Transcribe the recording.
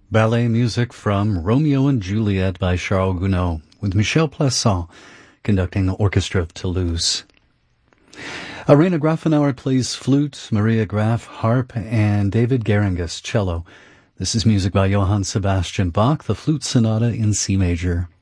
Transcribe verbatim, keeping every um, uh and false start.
Ballet music from Romeo and Juliet by Charles Gounod, with Michel Plassans conducting the Orchestra of Toulouse. Arena Grafenauer plays flute, Maria Graf harp, and David Geringas cello. This is music by Johann Sebastian Bach, the Flute Sonata in C major.